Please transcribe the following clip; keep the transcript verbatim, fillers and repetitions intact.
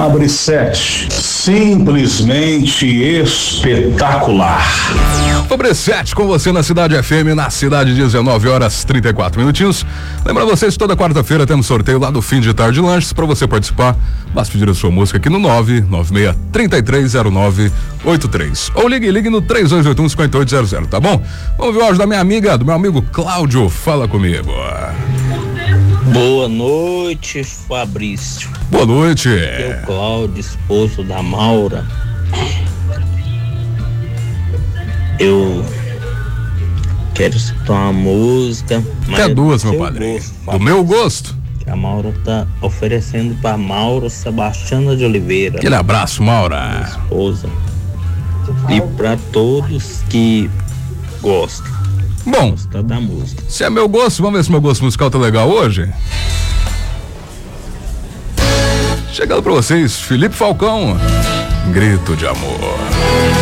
Fabricete, simplesmente espetacular. Fabricete com você na Cidade F M, na cidade, dezenove horas trinta e quatro minutinhos. Lembra vocês, toda quarta-feira temos sorteio lá do Fim de Tarde Lanches. Para você participar, basta pedir a sua música aqui no nove nove seis, três três zero nove oito três. Ou ligue, ligue no três dois oito um, cinco oito zero zero, tá bom? Vamos ver o áudio da minha amiga, do meu amigo Cláudio. Fala comigo. Boa noite, Fabrício. Boa noite. Aqui é o Cláudio, esposo da Maura. Eu quero escutar uma música. Quer duas, meu padre? Gosto, do meu gosto? Que a Maura tá oferecendo pra Maura Sebastiana de Oliveira. Aquele abraço, Maura. Minha esposa. E pra todos que gostam. Bom, Gosta da música. Se é meu gosto, vamos ver se meu gosto musical tá legal hoje. Chegando pra vocês, Felipe Falcão, Grito de Amor.